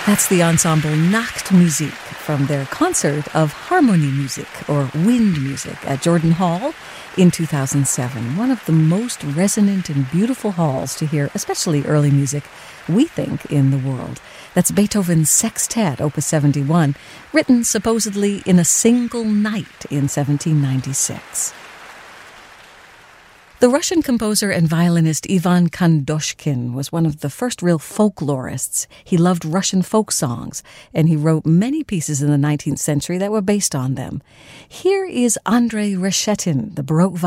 That's the ensemble Nachtmusik from their concert of Harmoniemusik, or wind music, at Jordan Hall in 2007. One of the most resonant and beautiful halls to hear, especially early music, we think, in the world. That's Beethoven's Sextet, Opus 71, written supposedly in a single night in 1796. The Russian composer and violinist Ivan Kandoshkin was one of the first real folklorists. He loved Russian folk songs, and he wrote many pieces in the 19th century that were based on them. Here is Andrei Reshetin, the Baroque